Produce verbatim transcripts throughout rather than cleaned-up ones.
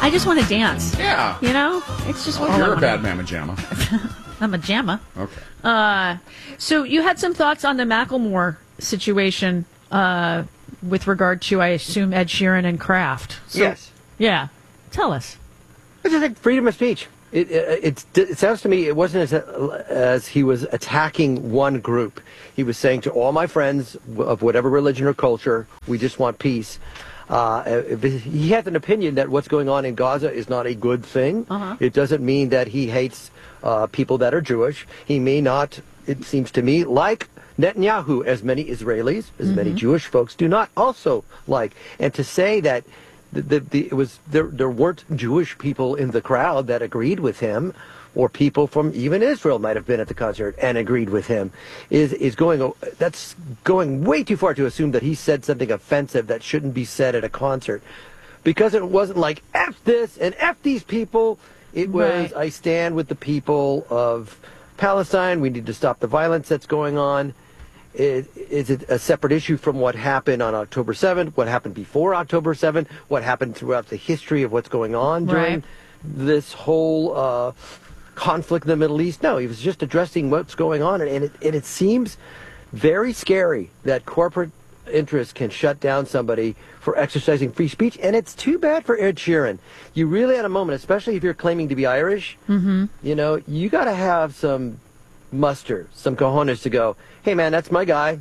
I just want to dance. Yeah. You know? It's just what Oh, I you're a wanna- bad mamma jamma. I'm a jamma. Okay. Uh, so you had some thoughts on the Macklemore situation uh, with regard to, I assume, Ed Sheeran and Kraft. So, Yes. Yeah. Tell us. I just think freedom of speech. It, it, it, it sounds to me it wasn't as, as he was attacking one group. He was saying to all my friends of whatever religion or culture, we just want peace. Uh, if he has an opinion that what's going on in Gaza is not a good thing. Uh-huh. It doesn't mean that he hates uh, people that are Jewish. He may not, it seems to me, like Netanyahu, as many Israelis, as Mm-hmm. many Jewish folks do not also like. And to say that the, the, the, it was there, there weren't Jewish people in the crowd that agreed with him, or people from even Israel might have been at the concert and agreed with him, is is going that's going way too far to assume that he said something offensive that shouldn't be said at a concert, because it wasn't like F this and F these people. It was Right. I stand with the people of Palestine. We need to stop the violence that's going on. It, is it a separate issue from what happened on October seventh, what happened before October seventh, what happened throughout the history of what's going on during Right. this whole uh, conflict in the Middle East? No, he was just addressing what's going on, and, and, it, and it seems very scary that corporate interests can shut down somebody for exercising free speech, and it's too bad for Ed Sheeran. You really had a moment, especially if you're claiming to be Irish, Mm-hmm. you know, you got to have some muster, some cojones to go, hey man, that's my guy.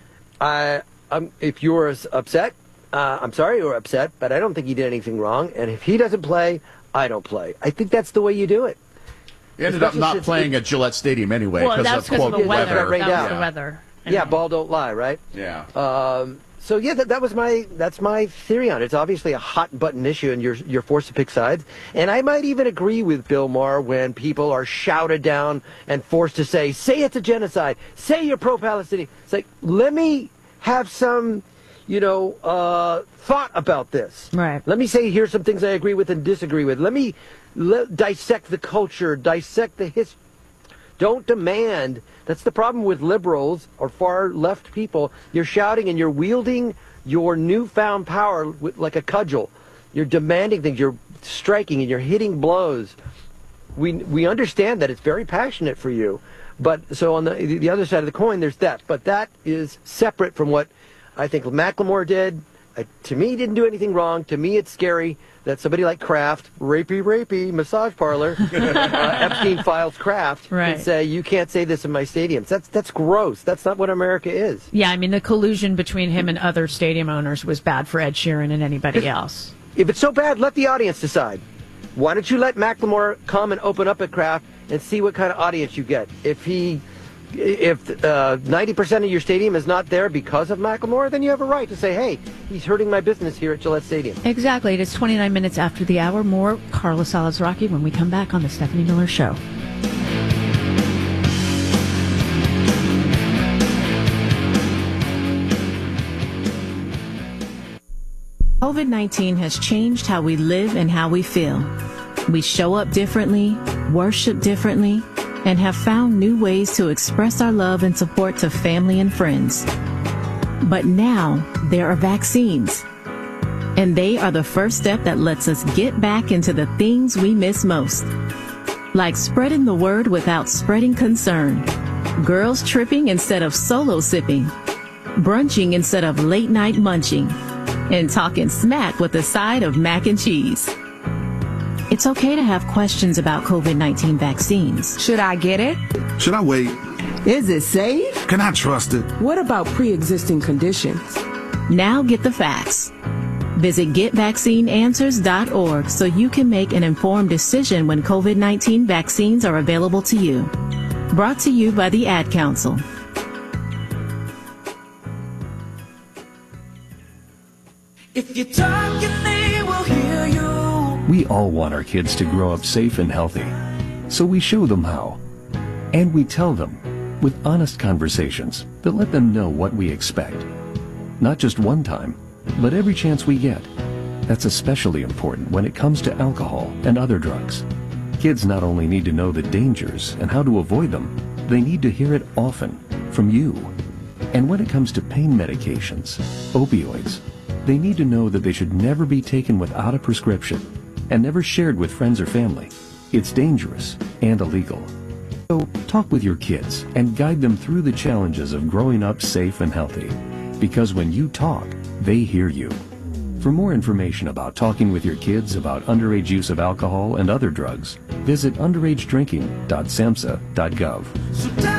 I, I'm, if you're as upset, uh, I'm sorry you were upset, but I don't think he did anything wrong, and if he doesn't play, I don't play. I think that's the way you do it. He ended up Especially not since playing it- at Gillette Stadium anyway Well, that's of because quote of the Yeah, weather. that rained That was out. the weather. Yeah, ball don't lie, right? Yeah. Um, so yeah, that, that was my that's my theory on it. It's obviously a hot button issue, and you're you're forced to pick sides. And I might even agree with Bill Maher when people are shouted down and forced to say, "Say it's a genocide. Say you're pro-Palestinian." It's like, let me have some, you know, uh, thought about this. Right. Let me say here's some things I agree with and disagree with. Let me let, dissect the culture, dissect the history. Don't demand. That's the problem with liberals or far left people. You're shouting and you're wielding your newfound power with, like a cudgel. You're demanding things. You're striking and you're hitting blows. We we understand that it's very passionate for you, but so on the the other side of the coin, there's that. But that is separate from what I think Macklemore did. Uh, to me, he didn't do anything wrong. To me, it's scary that somebody like Kraft, rapey, rapey, massage parlor, uh, Epstein files Kraft, Right. can say, you can't say this in my stadiums. That's that's gross. That's not what America is. Yeah, I mean, the collusion between him and other stadium owners was bad for Ed Sheeran and anybody else. If it's so bad, let the audience decide. Why don't you let Macklemore come and open up at Kraft and see what kind of audience you get? If he... If uh, ninety percent of your stadium is not there because of Macklemore, then you have a right to say, hey, he's hurting my business here at Gillette Stadium. Exactly. It is twenty-nine minutes after the hour. More Carlos Alazraki when we come back on the Stephanie Miller Show. COVID nineteen has changed how we live and how we feel. We show up differently, worship differently, and have found new ways to express our love and support to family and friends. But now there are vaccines, and they are the first step that lets us get back into the things we miss most, like spreading the word without spreading concern, girls tripping instead of solo sipping, brunching instead of late night munching, and talking smack with a side of mac and cheese. It's okay to have questions about COVID nineteen vaccines. Should I get it? Should I wait? Is it safe? Can I trust it? What about pre-existing conditions? Now get the facts. Visit get vaccine answers dot org so you can make an informed decision when COVID nineteen vaccines are available to you. Brought to you by the Ad Council. If you talk, they will hear you. We all want our kids to grow up safe and healthy, so we show them how. And we tell them with honest conversations that let them know what we expect. Not just one time, but every chance we get. That's especially important when it comes to alcohol and other drugs. Kids not only need to know the dangers and how to avoid them, they need to hear it often from you. And when it comes to pain medications, opioids, they need to know that they should never be taken without a prescription. and never shared with friends or family, it's dangerous and illegal. So talk with your kids and guide them through the challenges of growing up safe and healthy. Because when you talk, they hear you. For more information about talking with your kids about underage use of alcohol and other drugs, visit underage drinking dot samhsa dot gov. So